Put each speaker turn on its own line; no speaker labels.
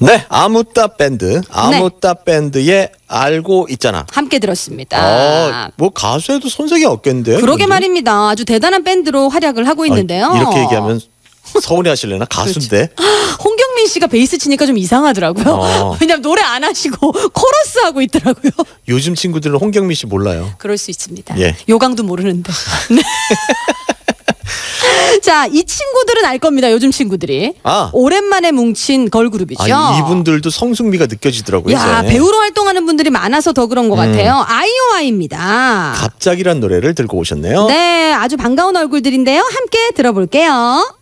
네, 아무따 밴드, 아무따 밴드의 알고 있잖아.
함께 들었습니다.
뭐 가수에도 손색이 없겠는데요.
그러게 말입니다. 아주 대단한 밴드로 활약을 하고 있는데요.
이렇게 얘기하면 서운해하실래나 가수인데.
홍경민 씨가 베이스 치니까 좀 이상하더라고요. 왜냐면 노래 안 하시고 코러스 하고 있더라고요.
요즘 친구들은 홍경민 씨 몰라요.
그럴 수 있습니다.
예.
요강도 모르는데. 네. 자, 이 친구들은 알 겁니다. 요즘 친구들이. 오랜만에 뭉친 걸그룹이죠.
이분들도 성숙미가 느껴지더라고요.
야,
이제.
배우로 활동하는 분들이 많아서 더 그런 것 같아요. 아이오아이입니다.
갑자기란 노래를 들고 오셨네요.
네, 아주 반가운 얼굴들인데요. 함께 들어볼게요.